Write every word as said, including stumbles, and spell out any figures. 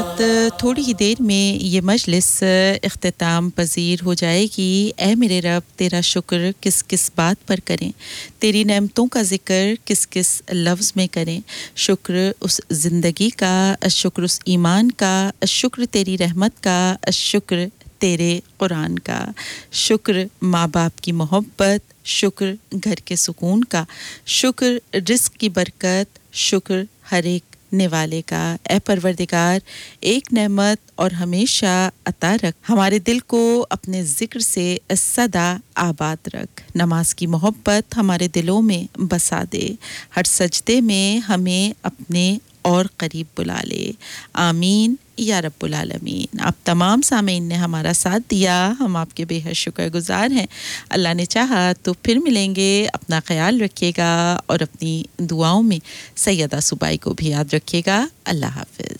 थोड़ी ही देर में ये मजलिस इख्तिताम पजीर हो जाएगी। ऐ मेरे रब तेरा शुक्र किस किस बात पर करें, तेरी नेमतों का जिक्र किस किस लफ्ज़ में करें। शुक्र उस ज़िंदगी का, शुक्र उस ईमान का, शुक्र तेरी रहमत का, शुक्र तेरे कुरान का, शुक्र माँ बाप की मोहब्बत, शुक्र घर के सुकून का, शुक्र रिज़्क़ की बरकत, शुक्र हर एक नेवाले का। ए परवरदिगार, एक नेमत और हमेशा अता रख, हमारे दिल को अपने ज़िक्र से सदा आबाद रख। नमाज की मोहब्बत हमारे दिलों में बसा दे, हर सजदे में हमें अपने और करीब बुला ले। आमीन या रब्बुल आलमीन। आप तमाम सामीन ने हमारा साथ दिया, हम आपके बेहद शुक्रगुजार हैं। अल्लाह ने चाहा तो फिर मिलेंगे। अपना ख्याल रखिएगा और अपनी दुआओं में सैयदा सुबाई को भी याद रखिएगा। अल्लाह हाफ़िज़।